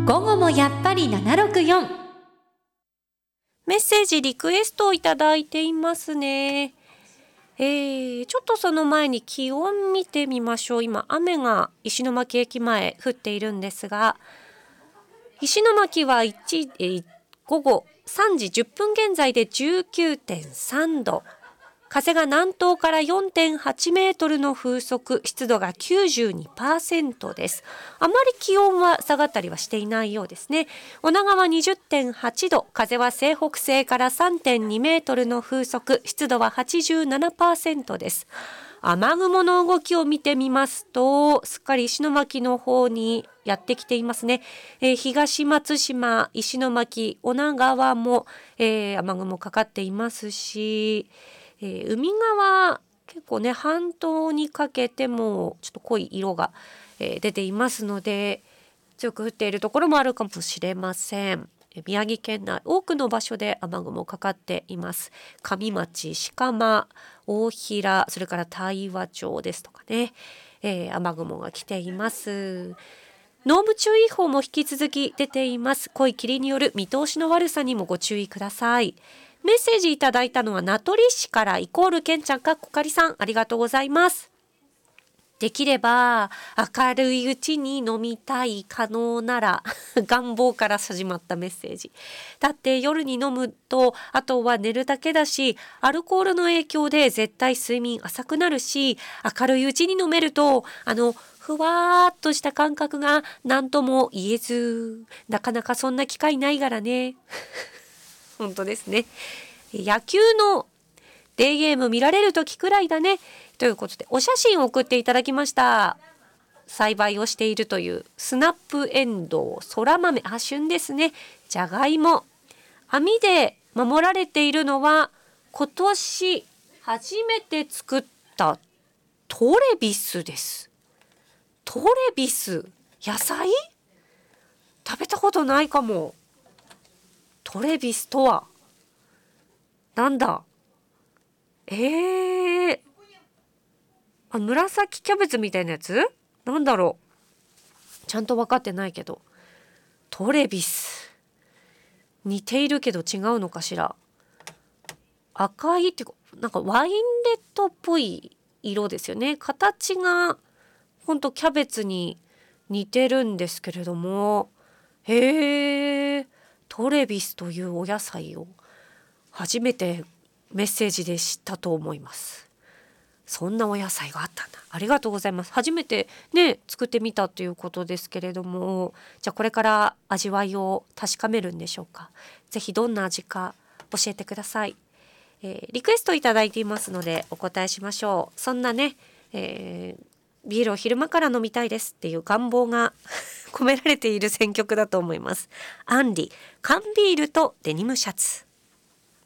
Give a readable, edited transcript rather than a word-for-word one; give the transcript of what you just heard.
午後もやっぱり764。 メッセージリクエストをいただいていますね。ちょっとその前に気温見てみましょう。今雨が石巻駅前降っているんですが、石巻は午後3時10分現在で 19.3 度。風が南東から 4.8 メートルの風速、湿度が 92% です。あまり気温は下がったりはしていないようですね。女川 20.8 度、風は西北西から 3.2 メートルの風速、湿度は 87% です。雨雲の動きを見てみますと、すっかり石巻の方にやってきていますね。東松島、石巻、女川も、雨雲かかっていますし、海側結構ね半島にかけてもちょっと濃い色が、出ていますので強く降っているところもあるかもしれません。宮城県内多くの場所で雨雲かかっています。上町、鹿間、大平、それから大和町ですとかね、雨雲が来ています。濃霧注意報も引き続き出ています。濃い霧による見通しの悪さにもご注意ください。メッセージいただいたのは名取市からイコールけんちゃんかこかりさん、ありがとうございます。できれば明るいうちに飲みたい、可能なら願望から始まったメッセージだって夜に飲むとあとは寝るだけだし、アルコールの影響で絶対睡眠浅くなるし、明るいうちに飲めるとふわーっとした感覚が何とも言えず、なかなかそんな機会ないからね本当ですね。野球のデーゲーム見られる時くらいだねということでお写真を送っていただきました。栽培をしているというスナップエンドウ、そら豆、旬ですね。じゃがいも、網で守られているのは今年初めて作ったトレビスです。トレビス、野菜？食べたことないかも。トレビスとはなんだ？紫キャベツみたいなやつ？なんだろう、ちゃんと分かってないけど。トレビス、似ているけど違うのかしら。赤いってなんかワインレッドっぽい色ですよね。形がほんとキャベツに似てるんですけれども、トレビスというお野菜を初めてメッセージで知ったと思います。そんなお野菜があったんだ。ありがとうございます。初めてね作ってみたということですけれども、じゃあこれから味わいを確かめるんでしょうか。ぜひどんな味か教えてください。リクエストいただいていますのでお答えしましょう。そんなね、ビールを昼間から飲みたいですっていう願望が込められている選曲だと思います。アンリ、缶ビールとデニムシャツ。